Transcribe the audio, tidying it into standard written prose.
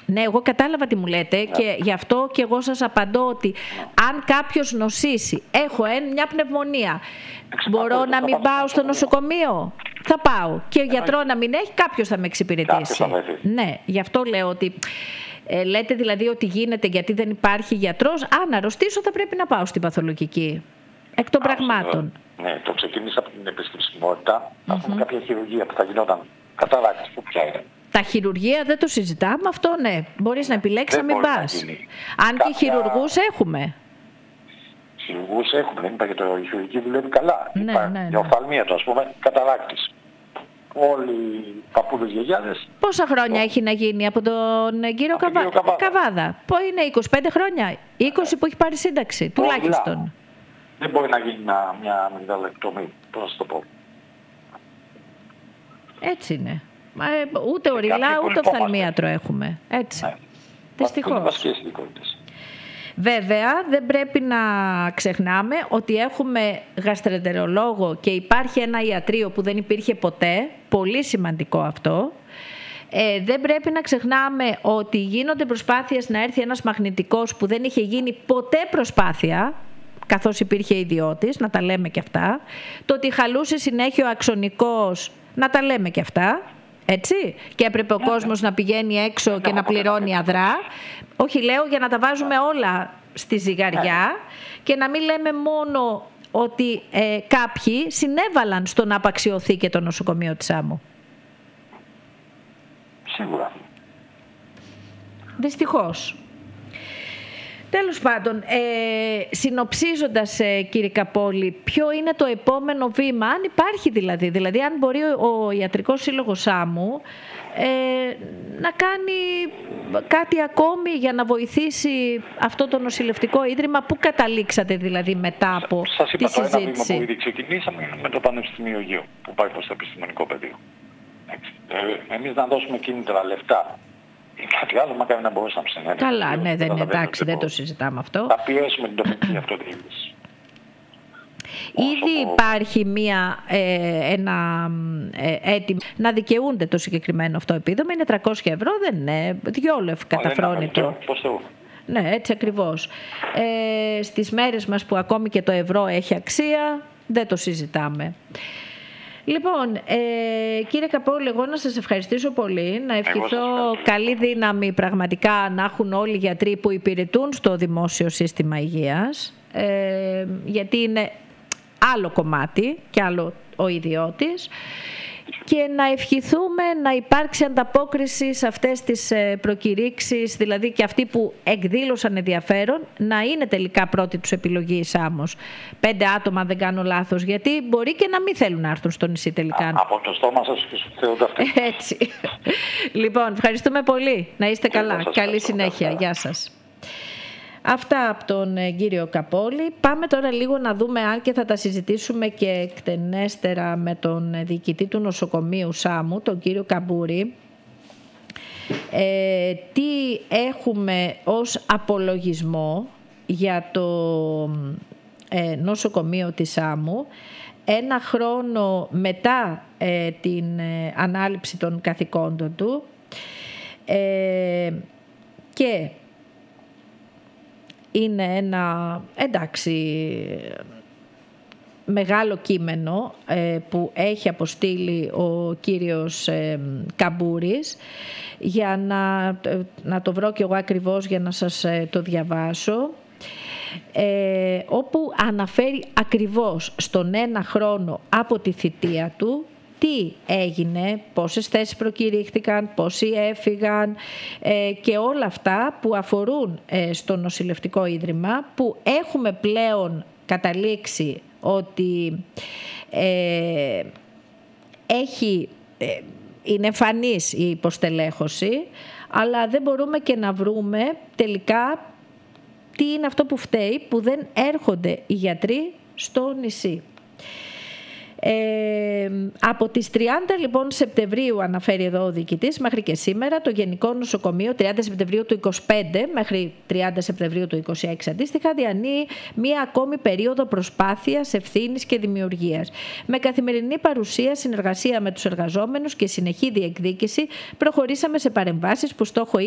Ναι, εγώ κατάλαβα τι μου λέτε και γι' αυτό και εγώ σας απαντώ ότι αν κάποιος νοσήσει, έχω μια πνευμονία, μπορώ να μην πάω στο νοσοκομείο? Θα πάω. Και γιατρό να μην έχει, κάποιος θα με εξυπηρετήσει. Ναι, γι' αυτό λέω ότι λέτε δηλαδή ότι γίνεται γιατί δεν υπάρχει γιατρός. Αν αρρωστήσω θα πρέπει να πάω στην παθολογική. Εκ των πραγμάτων. Ναι, το ξεκίνησα από την επιστημισμότητα. Ας πούμε κάποια χειρουργία που θα γινόταν καταρράκτης, που ποια είναι. Τα χειρουργία δεν το συζητάμε αυτό, ναι. Μπορείς να επιλέξεις να μην πας. Αν και χειρουργούς έχουμε. Χειρουργούς έχουμε, δεν είπα και το χειρουργική δουλεύει καλά. Ναι. Για οφθαλμία του, ας πούμε, καταρράκτης. Όλοι οι παππούδες γιαγιάδες. Πόσα χρόνια έχει να γίνει από τον κύριο Καβάδα? Είναι 25 χρόνια, 20 που έχει πάρει σύνταξη, τουλάχιστον. Δεν μπορεί να γίνει μια αμυγδαλεκτομή, πώς να σου το πω. Έτσι είναι. Ούτε οριλά, ούτε οφθαλμίατρο έχουμε. Έτσι. Ναι. Δυστυχώς. Βέβαια, δεν πρέπει να ξεχνάμε ότι έχουμε γαστρεντερολόγο και υπάρχει ένα ιατρείο που δεν υπήρχε ποτέ. Πολύ σημαντικό αυτό. Δεν πρέπει να ξεχνάμε ότι γίνονται προσπάθειες να έρθει ένας μαγνητικός που δεν είχε γίνει ποτέ προσπάθεια, καθώς υπήρχε ιδιώτης, να τα λέμε και αυτά. Το ότι χαλούσε συνέχεια ο αξονικός, να τα λέμε και αυτά. Έτσι, και έπρεπε ο κόσμος να πηγαίνει έξω και να πληρώνει αδρά. Όχι, λέω, για να τα βάζουμε όλα στη ζυγαριά και να μην λέμε μόνο ότι κάποιοι συνέβαλαν στο να απαξιωθεί και το νοσοκομείο της Σάμου. Σίγουρα. Δυστυχώς. Τέλος πάντων, συνοψίζοντας, κύριε Καπόλη, ποιο είναι το επόμενο βήμα, αν υπάρχει δηλαδή αν μπορεί ο Ιατρικός Σύλλογος Σάμου να κάνει κάτι ακόμη για να βοηθήσει αυτό το νοσηλευτικό ίδρυμα, που καταλήξατε δηλαδή μετά από τη συζήτηση? Σας είπα, το ένα βήμα που ήδη ξεκινήσαμε με το Πανεπιστημίο Αιγαίου, που πάει προς το επιστημονικό πεδίο. Εμείς να δώσουμε κίνητρα, λεφτά, κάτι άλλο μακάρι να μπορούσαμε σε ένα. Καλά, ναι, δεν είναι εντάξει, δεν το συζητάμε αυτό. Θα πιέσουμε την τοπική αυτοδιοίκηση. Ήδη υπάρχει ένα έτοιμο να δικαιούνται το συγκεκριμένο αυτό επίδομα. Είναι 300 ευρώ, δεν είναι διόλου καταφρόνητο. Ναι, έτσι ακριβώς. Στις μέρες μας που ακόμη και το ευρώ έχει αξία, δεν το συζητάμε. Λοιπόν, κύριε Καπόλη, εγώ να σας ευχαριστήσω πολύ, να ευχηθώ καλή δύναμη πραγματικά να έχουν όλοι οι γιατροί που υπηρετούν στο δημόσιο σύστημα υγείας, γιατί είναι άλλο κομμάτι και άλλο ο ιδιώτης, και να ευχηθούμε να υπάρξει ανταπόκριση σε αυτές τις προκηρύξεις, δηλαδή και αυτοί που εκδήλωσαν ενδιαφέρον να είναι τελικά πρώτη τους επιλογή η Σάμος. 5 άτομα, αν δεν κάνω λάθος, γιατί μπορεί και να μην θέλουν να έρθουν στο νησί τελικά. Από το στόμα σας θεωρούνται αυτοί. Έτσι. Λοιπόν, ευχαριστούμε πολύ. Να είστε καλά. Καλή συνέχεια. Γεια σας. Αυτά από τον κύριο Καπόλη. Πάμε τώρα λίγο να δούμε, αν και θα τα συζητήσουμε και εκτενέστερα με τον διοικητή του νοσοκομείου Σάμου, τον κύριο Καμπούρη, τι έχουμε ως απολογισμό για το νοσοκομείο της Σάμου ένα χρόνο μετά την ανάληψη των καθηκόντων του, και είναι ένα, μεγάλο κείμενο που έχει αποστείλει ο κύριος Καμπούρης, για να το βρω κι εγώ ακριβώς για να σας το διαβάσω, όπου αναφέρει ακριβώς στον ένα χρόνο από τη θητεία του τι έγινε, πόσες θέσεις προκηρύχθηκαν, πόσοι έφυγαν και όλα αυτά που αφορούν στο νοσηλευτικό ίδρυμα, που έχουμε πλέον καταλήξει ότι είναι εμφανής η υποστελέχωση, αλλά δεν μπορούμε και να βρούμε τελικά τι είναι αυτό που φταίει που δεν έρχονται οι γιατροί στο νησί. Από τις 30 λοιπόν Σεπτεμβρίου, αναφέρει εδώ ο διοικητής, μέχρι και σήμερα το Γενικό Νοσοκομείο 30 Σεπτεμβρίου του 25 μέχρι 30 Σεπτεμβρίου του 26 αντίστοιχα διανύει μία ακόμη περίοδο προσπάθειας, ευθύνης και δημιουργίας. Με καθημερινή παρουσία, συνεργασία με τους εργαζόμενους και συνεχή διεκδίκηση προχωρήσαμε σε παρεμβάσεις που στόχο